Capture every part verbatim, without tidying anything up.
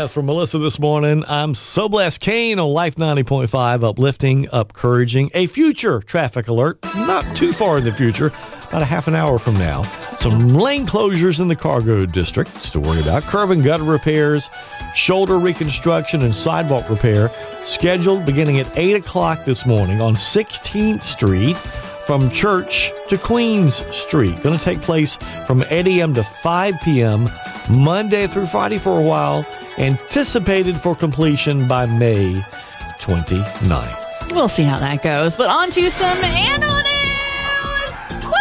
Beth from Melissa this morning. I'm so blessed. Kane on Life ninety point five, uplifting, encouraging. A future traffic alert, not too far in the future, about a half an hour from now. Some lane closures in the cargo district to worry about. Curb and gutter repairs, shoulder reconstruction, and sidewalk repair scheduled beginning at eight o'clock this morning on sixteenth Street from Church to Queens Street. Going to take place from eight a.m. to five p.m. Monday through Friday for a while. Anticipated for completion by May twenty-ninth. We'll see how that goes. But on to some animal news!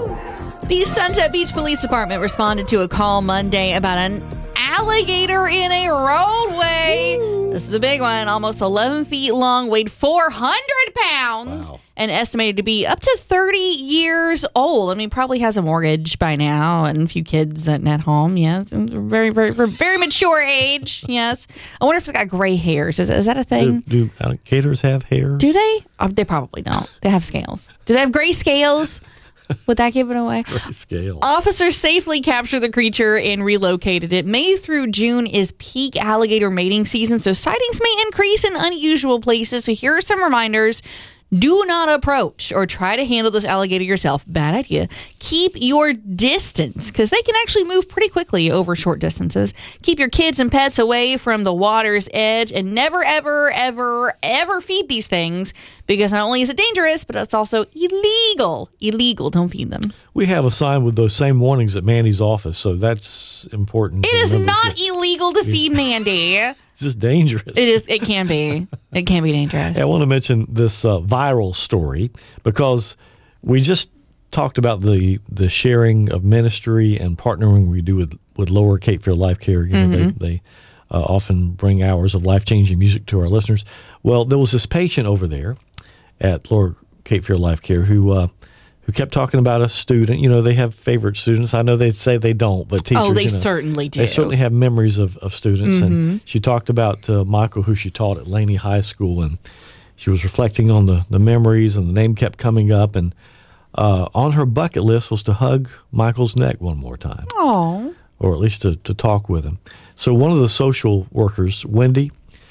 Woo! The Sunset Beach Police Department responded to a call Monday about an alligator in a roadway. Ooh. This is a big one. Almost eleven feet long, weighed four hundred pounds. Wow. And estimated to be up to thirty years old. I mean, probably has a mortgage by now and a few kids at, at home. Yes. Very, very, very mature age. Yes. I wonder if it's got gray hairs. Is, is that a thing? Do, do alligators have hair? Do they? Oh, they probably don't. They have scales. Do they have gray scales? Would that give it away? Gray scales. Officers safely captured the creature and relocated it. May through June is peak alligator mating season, so sightings may increase in unusual places. So here are some reminders. Do not approach or try to handle this alligator yourself. Bad idea. Keep your distance because they can actually move pretty quickly over short distances. Keep your kids and pets away from the water's edge and never, ever, ever, ever feed these things because not only is it dangerous, but it's also illegal. Illegal. Don't feed them. We have a sign with those same warnings at Mandy's office, so that's important. It is not illegal to feed Mandy. It's just dangerous. It is. It can be. It can be dangerous. I want to mention this uh, viral story because we just talked about the the sharing of ministry and partnering we do with, with Lower Cape Fear Life Care. You know, mm-hmm. They, they uh, often bring hours of life-changing music to our listeners. Well, there was this patient over there at Lower Cape Fear Life Care who uh, who kept talking about a student. You know, they have favorite students. I know they say they don't, but teachers, oh, they you know, certainly do. They certainly have memories of, of students. Mm-hmm. And she talked about uh, Michael, who she taught at Laney High School, and she was reflecting on the, the memories, and the name kept coming up. And uh, on her bucket list was to hug Michael's neck one more time. Oh, or at least to, to talk with him. So one of the social workers, Wendy,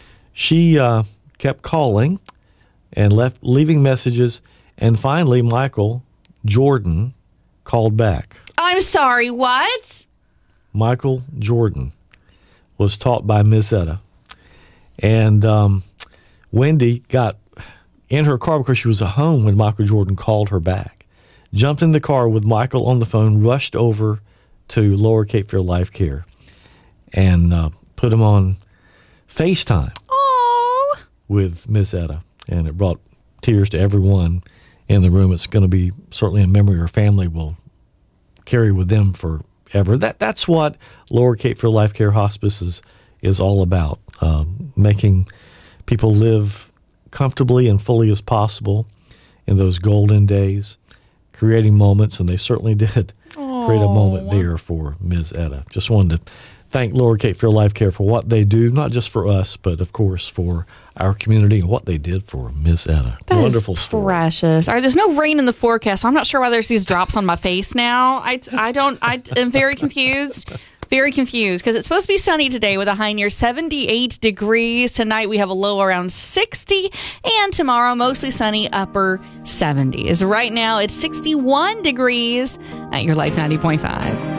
she uh, kept calling and left leaving messages, and finally Michael Jordan called back. I'm sorry, what? Michael Jordan was taught by Miss Etta. And um, Wendy got in her car because she was at home when Michael Jordan called her back. Jumped in the car with Michael on the phone, rushed over to Lower Cape Fear Life Care, and uh, put him on FaceTime Aww. with Miss Etta. And it brought tears to everyone in the room. It's going to be certainly a memory her family will carry with them forever. That that's what Lower Cape Fear Life Care Hospice is, is all about, um, making people live comfortably and fully as possible in those golden days, creating moments, and they certainly did Aww. create a moment there for Miz Etta. Just wanted to thank Lower Cape Fear Life Care for what they do, not just for us, but of course for our community and what they did for Miss Etta. That Wonderful is story. Precious. All right, there's no rain in the forecast, so I'm not sure why there's these drops on my face now. I, I don't, I am very confused. Very confused because it's supposed to be sunny today with a high near seventy-eight degrees. Tonight we have a low around sixty, and tomorrow mostly sunny, upper seventies. Right now it's sixty-one degrees at your Life ninety point five.